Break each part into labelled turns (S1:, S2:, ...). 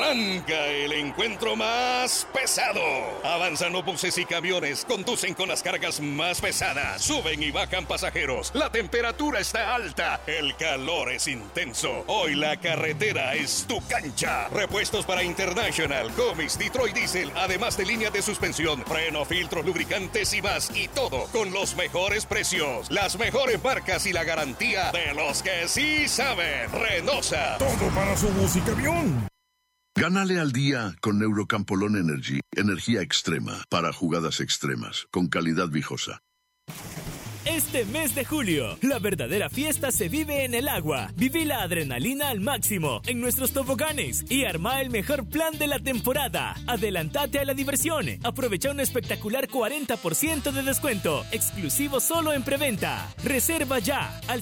S1: Arranca el encuentro más pesado. Avanzan autobuses y camiones, conducen con las cargas más pesadas, suben y bajan pasajeros, la temperatura está alta, el calor es intenso. Hoy la carretera es tu cancha. Repuestos para International, Comis, Detroit Diesel, además de línea de suspensión, freno, filtros, lubricantes y más, y todo con los mejores precios, las mejores marcas y la garantía de los que sí saben. Renosa.
S2: Todo para su bus y camión.
S3: Gánale al día con Neurocampolón Energy. Energía extrema para jugadas extremas, con calidad Vijosa.
S4: Este mes de julio, la verdadera fiesta se vive en el agua. Viví la adrenalina al máximo en nuestros toboganes y arma el mejor plan de la temporada. Adelantate a la diversión. Aprovecha un espectacular 40% de descuento, exclusivo solo en preventa. Reserva ya al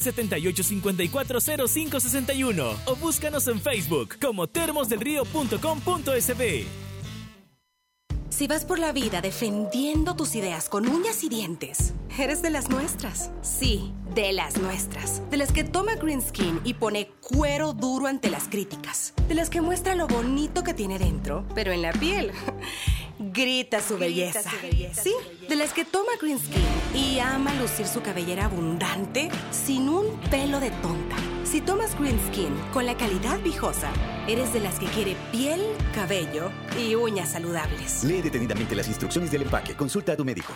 S4: 78540561 o búscanos en Facebook como termosdelrio.com.sb.
S5: Si vas por la vida defendiendo tus ideas con uñas y dientes, eres de las nuestras. Sí, de las nuestras. De las que toma Green Skin y pone cuero duro ante las críticas. De las que muestra lo bonito que tiene dentro, pero en la piel grita su belleza. Sí, de las que toma Green Skin y ama lucir su cabellera abundante sin un pelo de tonta. Si tomas Green Skin con la calidad Vijosa, eres de las que quiere piel, cabello y uñas saludables.
S6: Lee detenidamente las instrucciones del empaque. Consulta a tu médico.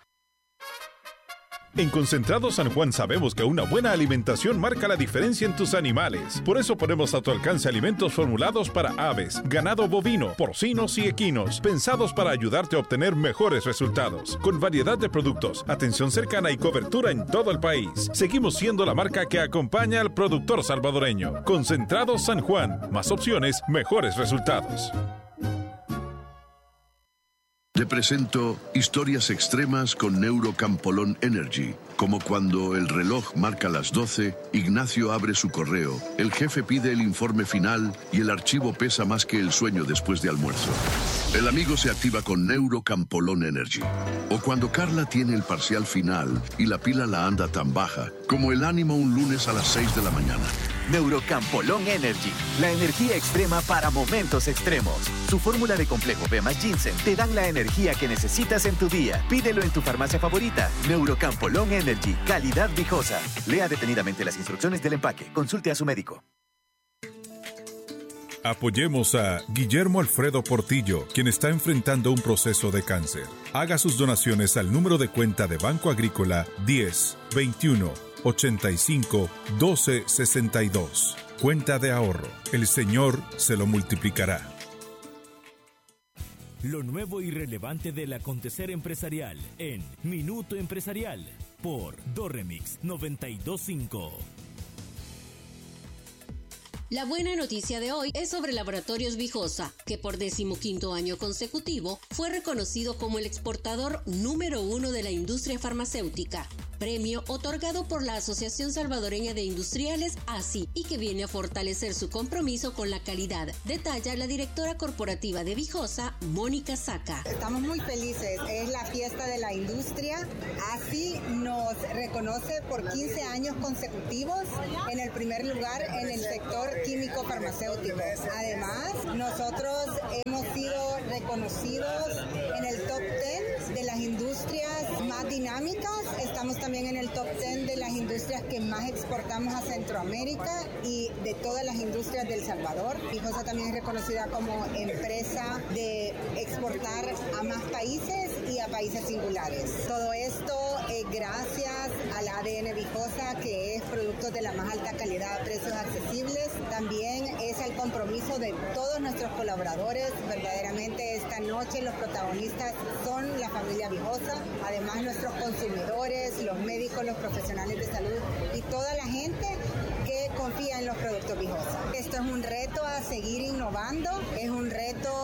S7: En Concentrados San Juan sabemos que una buena alimentación marca la diferencia en tus animales. Por eso ponemos a tu alcance alimentos formulados para aves, ganado bovino, porcinos y equinos, pensados para ayudarte a obtener mejores resultados. Con variedad de productos, atención cercana y cobertura en todo el país. Seguimos siendo la marca que acompaña al productor salvadoreño. Concentrados San Juan. Más opciones, mejores resultados.
S3: Te presento historias extremas con Neurocampolón Energy. Como cuando el reloj marca las 12, Ignacio abre su correo, el jefe pide el informe final y el archivo pesa más que el sueño después de almuerzo. El amigo se activa con Neurocampolón Energy. O cuando Carla tiene el parcial final y la pila la anda tan baja como el ánimo un lunes a las 6 de la mañana.
S6: Neurocampolón Energy, la energía extrema para momentos extremos. Su fórmula de complejo B más ginseng te dan la energía que necesitas en tu día. Pídelo en tu farmacia favorita. Neurocampolón Energy, calidad Vijosa. Lea detenidamente las instrucciones del empaque. Consulte a su médico.
S7: Apoyemos a Guillermo Alfredo Portillo, quien está enfrentando un proceso de cáncer. Haga sus donaciones al número de cuenta de Banco Agrícola 10 21 85 12 62. Cuenta de ahorro. El Señor se lo multiplicará.
S4: Lo nuevo y relevante del acontecer empresarial en Minuto Empresarial por Dorremix 92.5.
S8: La buena noticia de hoy es sobre Laboratorios Vijosa, que por 15º año consecutivo fue reconocido como el exportador número 1 de la industria farmacéutica. Premio otorgado por la Asociación Salvadoreña de Industriales, ASI, y que viene a fortalecer su compromiso con la calidad, detalla la directora corporativa de Vijosa, Mónica Saca.
S9: Estamos muy felices, es la fiesta de la industria. ASI nos reconoce por 15 años consecutivos en el primer lugar en el sector químico farmacéutico. Además, nosotros hemos sido reconocidos en el top 10 de las industrias más dinámicas. Estamos también en el top 10 de las industrias que más exportamos a Centroamérica y de todas las industrias del Salvador. Vijosa también es reconocida como empresa de exportar a más países y a países singulares. Todo esto es gracias al ADN Vijosa, que es producto de la más alta calidad a precios accesibles. También es el compromiso de todos nuestros colaboradores. Verdaderamente esta noche los protagonistas son la familia Vijosa, además nuestros consumidores, los médicos, los profesionales de salud y toda la gente que confía en los productos Vijosa. Esto es un reto a seguir innovando, es un reto a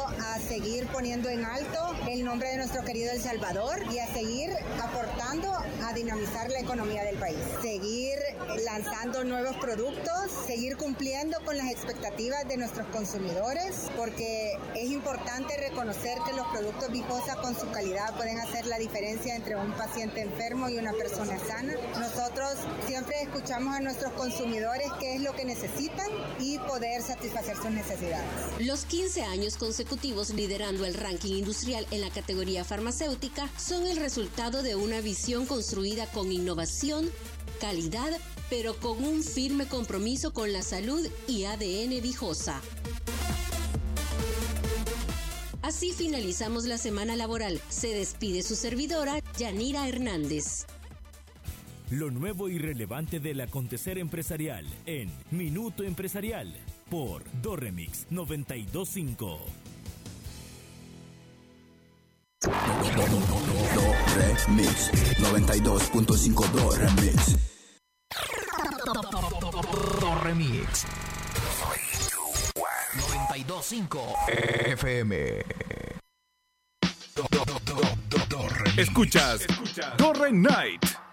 S9: seguir poniendo en alto el nombre de nuestro querido El Salvador y a seguir aportando a dinamizar la economía del país. Seguir lanzando nuevos productos, seguir cumpliendo con las expectativas de nuestros consumidores, porque es importante reconocer que los productos Vijosa con su calidad pueden hacer la diferencia entre un paciente enfermo y una persona sana. Nosotros siempre escuchamos a nuestros consumidores qué es lo que necesitan y poder satisfacer sus necesidades.
S8: Los 15 años consecutivos liderando el ranking industrial en la categoría farmacéutica son el resultado de una visión construida con innovación, calidad, pero con un firme compromiso con la salud y ADN Vijosa. Así finalizamos la semana laboral. Se despide su servidora, Yanira Hernández.
S4: Lo nuevo y relevante del acontecer empresarial en Minuto Empresarial por Do-Remix 92.5.
S10: Do-Remix 92.5 Do-Remix. Do-Remix 92.5 FM.
S7: Escuchas Do-Re Night.